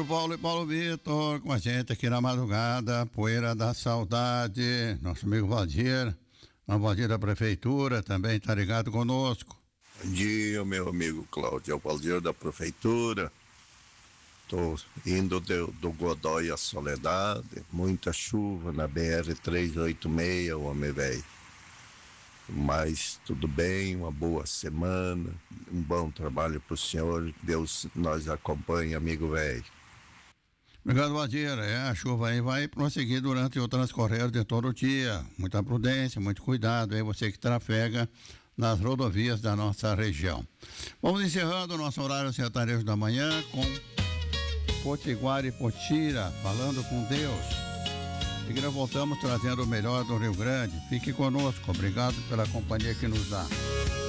Pedro Paulo e Paulo Vitor com a gente aqui na madrugada, Poeira da Saudade. Nosso amigo Valdir, o Valdir da Prefeitura também está ligado conosco. Bom dia, meu amigo Cláudio, é o Valdir da Prefeitura. Estou indo do Godói à Soledade, muita chuva na BR-386, homem velho. Mas tudo bem, uma boa semana, um bom trabalho para o senhor, Deus nos acompanhe, amigo velho. Obrigado, Valdir. A chuva aí vai prosseguir durante o transcorrer de todo o dia. Muita prudência, muito cuidado aí, você que trafega nas rodovias da nossa região. Vamos encerrando o nosso horário sertanejo da manhã com Potiguar e Potira, falando com Deus. Em seguida voltamos trazendo o melhor do Rio Grande. Fique conosco, obrigado pela companhia que nos dá.